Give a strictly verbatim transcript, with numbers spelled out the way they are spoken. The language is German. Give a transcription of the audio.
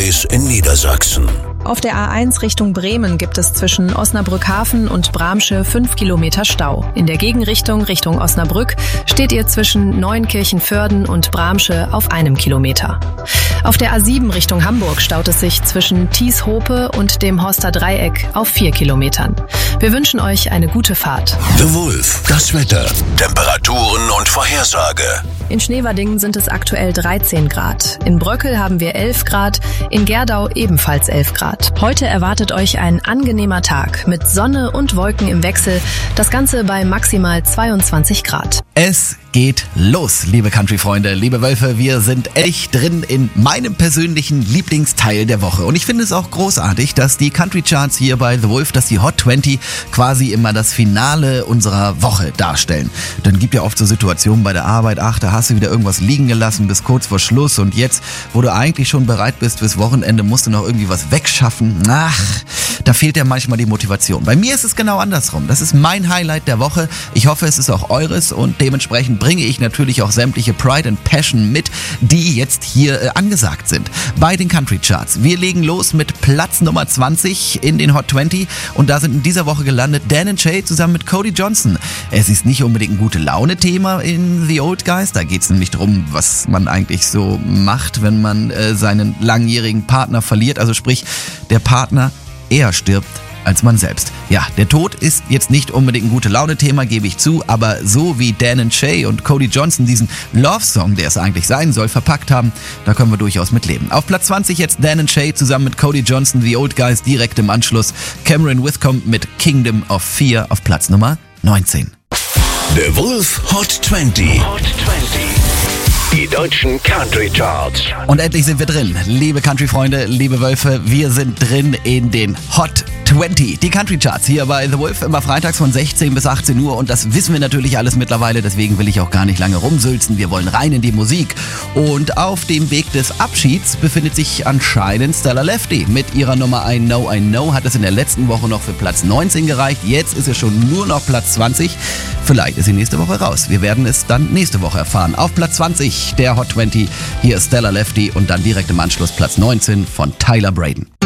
Highways in Niedersachsen. Auf der A eins Richtung Bremen gibt es zwischen Osnabrück-Hafen und Bramsche fünf Kilometer Stau. In der Gegenrichtung Richtung Osnabrück steht ihr zwischen Neunkirchen-Vörden und Bramsche auf einem Kilometer. Auf der A sieben Richtung Hamburg staut es sich zwischen Thies-Hope und dem Horster Dreieck auf vier Kilometern. Wir wünschen euch eine gute Fahrt. The Wolf, das Wetter, Temperaturen und Vorhersage. In Schneverdingen sind es aktuell dreizehn Grad. In Bröckel haben wir elf Grad, in Gerdau ebenfalls elf Grad. Heute erwartet euch ein angenehmer Tag mit Sonne und Wolken im Wechsel. Das Ganze bei maximal zweiundzwanzig Grad. Es geht los, liebe Country-Freunde, liebe Wölfe. Wir sind echt drin in meinem persönlichen Lieblingsteil der Woche. Und ich finde es auch großartig, dass die Country-Charts hier bei The Wolf, dass die Hot zwanzig quasi immer das Finale unserer Woche darstellen. Dann gibt ja oft so Situationen bei der Arbeit, ach, da hast du wieder irgendwas liegen gelassen bis kurz vor Schluss und jetzt, wo du eigentlich schon bereit bist fürs Wochenende, musst du noch irgendwie was wegschaffen. Ach, da fehlt ja manchmal die Motivation. Bei mir ist es genau andersrum. Das ist mein Highlight der Woche. Ich hoffe, es ist auch eures und dementsprechend bringe ich natürlich auch sämtliche Pride and Passion mit, die jetzt hier äh, angesagt sind. Bei den Country Charts. Wir legen los mit Platz Nummer zwanzig in den Hot zwanzig und da sind in dieser Woche gelandet Dan and Shay zusammen mit Cody Johnson. Es ist nicht unbedingt ein Gute-Laune-Thema in The Old Guys. Da geht es nämlich darum, was man eigentlich so macht, wenn man äh, seinen langjährigen Partner verliert. Also sprich, der Partner eher stirbt als man selbst. Ja, der Tod ist jetzt nicht unbedingt ein Gute-Laune-Thema, gebe ich zu, aber so wie Dan and Shay und Cody Johnson diesen Love-Song, der es eigentlich sein soll, verpackt haben, da können wir durchaus mit leben. Auf Platz zwanzig jetzt Dan and Shay zusammen mit Cody Johnson, The Old Guys, direkt im Anschluss Cameron Withcomb mit Kingdom of Fear auf Platz Nummer neunzehn. The Wolf Hot zwanzig. Hot zwanzig. Die deutschen Country Charts. Und endlich sind wir drin. Liebe Country-Freunde, liebe Wölfe, wir sind drin in den Hot zwanzig. Die Country Charts hier bei The Wolf immer freitags von sechzehn bis achtzehn Uhr. Und das wissen wir natürlich alles mittlerweile, deswegen will ich auch gar nicht lange rumsülzen. Wir wollen rein in die Musik. Und auf dem Weg des Abschieds befindet sich anscheinend Stella Lefty. Mit ihrer Nummer I Know, I Know hat es in der letzten Woche noch für Platz neunzehn gereicht. Jetzt ist es schon nur noch Platz zwanzig. Vielleicht ist sie nächste Woche raus. Wir werden es dann nächste Woche erfahren. Auf Platz zwanzig der Hot zwanzig. Hier ist Stella Lefty und dann direkt im Anschluss Platz neunzehn von Tyler Braden.